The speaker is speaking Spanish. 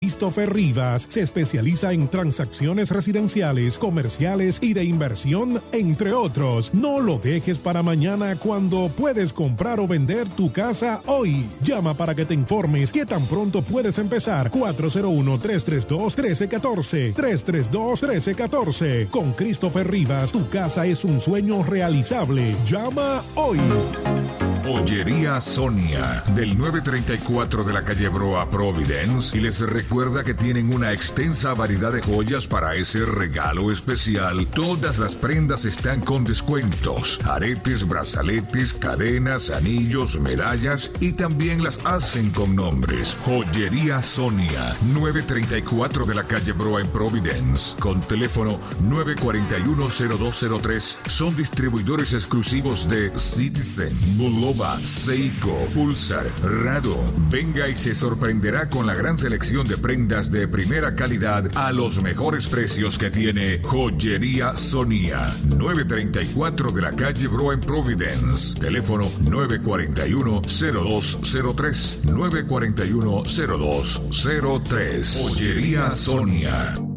Christopher Rivas se especializa en transacciones residenciales, comerciales y de inversión, entre otros. No lo dejes para mañana cuando puedes comprar o vender tu casa hoy. Llama para que te informes qué tan pronto puedes empezar. 401-332-1314. 332-1314. Con Christopher Rivas, tu casa es un sueño realizable. Llama hoy. Joyería Sonia, del 934 de la calle Broa, Providence, y les recuerda que tienen una extensa variedad de joyas para ese regalo especial. Todas las prendas están con descuentos: aretes, brazaletes, cadenas, anillos, medallas, y también las hacen con nombres. Joyería Sonia, 934 de la calle Broa en Providence, con teléfono 941-0203. Son distribuidores exclusivos de Citizen, Bulova, Seiko, Pulsar, Rado. Venga y se sorprenderá con la gran selección de prendas de primera calidad a los mejores precios que tiene Joyería Sonia, 934 de la calle Broa en Providence. Teléfono 941-0203. 941-0203. Joyería Sonia.